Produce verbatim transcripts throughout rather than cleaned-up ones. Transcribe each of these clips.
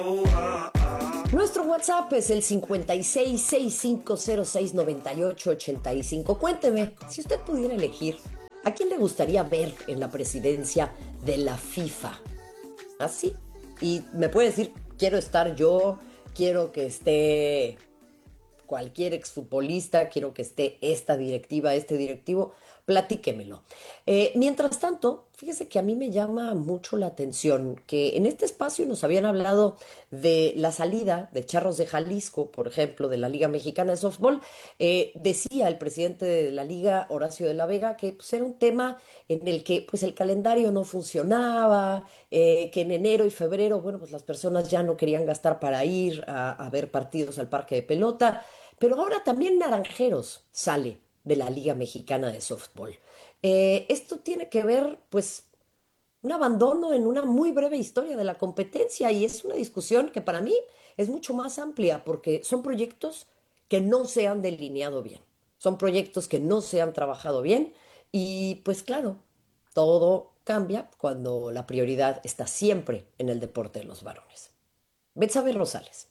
Nuestro WhatsApp es el cincuenta y seis, sesenta y cinco cero seis, noventa y ocho, ochenta y cinco. Cuénteme, si usted pudiera elegir, ¿a quién le gustaría ver en la presidencia de la FIFA? Así. Y me puede decir, quiero estar yo, quiero que esté cualquier exfutbolista, quiero que esté esta directiva, este directivo, platíquemelo. Eh, mientras tanto, fíjese que a mí me llama mucho la atención que en este espacio nos habían hablado de la salida de Charros de Jalisco, por ejemplo, de la Liga Mexicana de Softball. Eh, decía el presidente de la Liga, Horacio de la Vega, que pues, era un tema en el que pues, el calendario no funcionaba, eh, que en enero y febrero, bueno, pues las personas ya no querían gastar para ir a, a ver partidos al parque de pelota. Pero ahora también Naranjeros sale de la Liga Mexicana de Softball. Eh, esto tiene que ver, pues, un abandono en una muy breve historia de la competencia y es una discusión que para mí es mucho más amplia porque son proyectos que no se han delineado bien, son proyectos que no se han trabajado bien y pues claro, todo cambia cuando la prioridad está siempre en el deporte de los varones. Betsabe Rosales.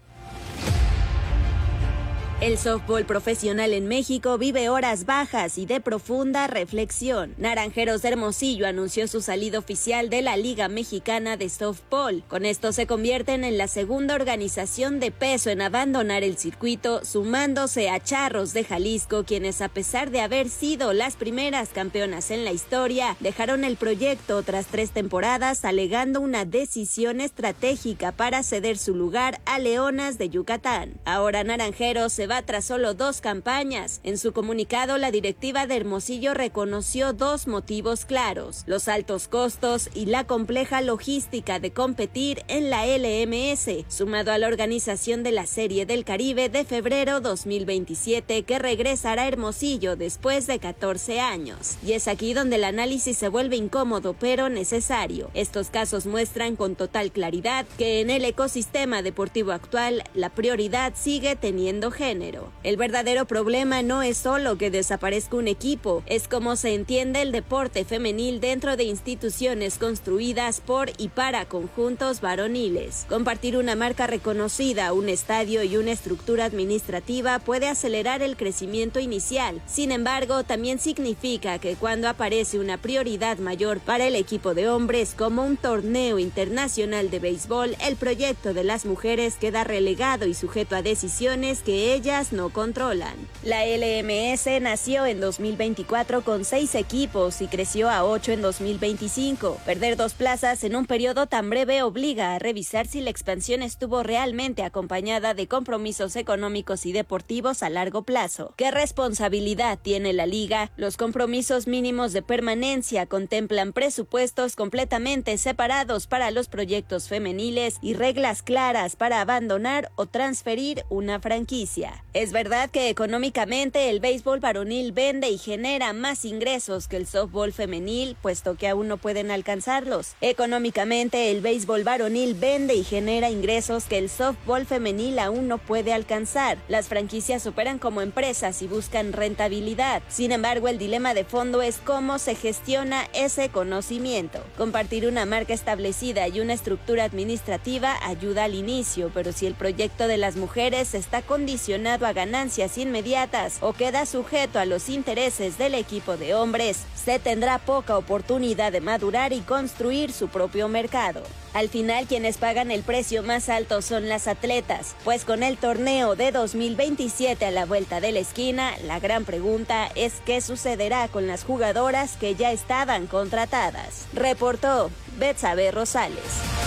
El softball profesional en México vive horas bajas y de profunda reflexión. Naranjeros de Hermosillo anunció su salida oficial de la Liga Mexicana de Softball. Con esto se convierten en la segunda organización de peso en abandonar el circuito, sumándose a Charros de Jalisco, quienes a pesar de haber sido las primeras campeonas en la historia, dejaron el proyecto tras tres temporadas alegando una decisión estratégica para ceder su lugar a Leonas de Yucatán. Ahora Naranjeros se va tras solo dos campañas. En su comunicado, la directiva de Hermosillo reconoció dos motivos claros: los altos costos y la compleja logística de competir en la L M S, sumado a la organización de la Serie del Caribe de febrero dos mil veintisiete, que regresará a Hermosillo después de catorce años. Y es aquí donde el análisis se vuelve incómodo, pero necesario. Estos casos muestran con total claridad que en el ecosistema deportivo actual, la prioridad sigue teniendo género. El verdadero problema no es solo que desaparezca un equipo, es cómo se entiende el deporte femenil dentro de instituciones construidas por y para conjuntos varoniles. Compartir una marca reconocida, un estadio y una estructura administrativa puede acelerar el crecimiento inicial. Sin embargo, también significa que cuando aparece una prioridad mayor para el equipo de hombres, como un torneo internacional de béisbol, el proyecto de las mujeres queda relegado y sujeto a decisiones que ellas no controlan. La L M S nació en dos mil veinticuatro con seis equipos y creció a ocho en dos mil veinticinco. Perder dos plazas en un periodo tan breve obliga a revisar si la expansión estuvo realmente acompañada de compromisos económicos y deportivos a largo plazo. ¿Qué responsabilidad tiene la liga? Los compromisos mínimos de permanencia contemplan presupuestos completamente separados para los proyectos femeniles y reglas claras para abandonar o transferir una franquicia. Es verdad que económicamente el béisbol varonil vende y genera más ingresos que el softball femenil, puesto que aún no pueden alcanzarlos. Económicamente el béisbol varonil vende y genera ingresos que el softball femenil aún no puede alcanzar. Las franquicias operan como empresas y buscan rentabilidad. Sin embargo, el dilema de fondo es cómo se gestiona ese conocimiento. Compartir una marca establecida y una estructura administrativa ayuda al inicio, pero si el proyecto de las mujeres está condicionado a ganancias inmediatas o queda sujeto a los intereses del equipo de hombres, se tendrá poca oportunidad de madurar y construir su propio mercado. Al final, quienes pagan el precio más alto son las atletas, pues con el torneo de dos mil veintisiete a la vuelta de la esquina, la gran pregunta es qué sucederá con las jugadoras que ya estaban contratadas. Reportó Betsabe Rosales.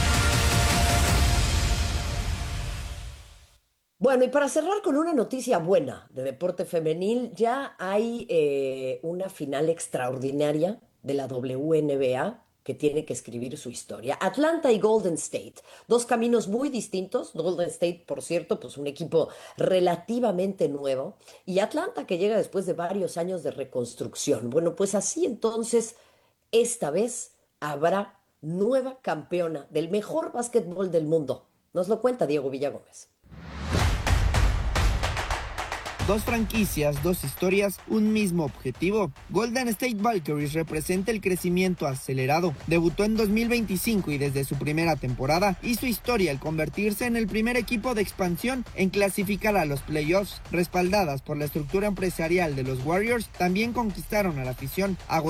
Bueno, y para cerrar con una noticia buena de deporte femenil, ya hay eh, una final extraordinaria de la W N B A que tiene que escribir su historia. Atlanta y Golden State, dos caminos muy distintos. Golden State, por cierto, pues un equipo relativamente nuevo, y Atlanta que llega después de varios años de reconstrucción. Bueno, pues así entonces, esta vez habrá nueva campeona del mejor básquetbol del mundo. Nos lo cuenta Diego Villagómez. Dos franquicias, dos historias, un mismo objetivo. Golden State Valkyries representa el crecimiento acelerado. Debutó en dos mil veinticinco y desde su primera temporada hizo historia al convertirse en el primer equipo de expansión en clasificar a los playoffs. Respaldadas por la estructura empresarial de los Warriors, también conquistaron a la afición.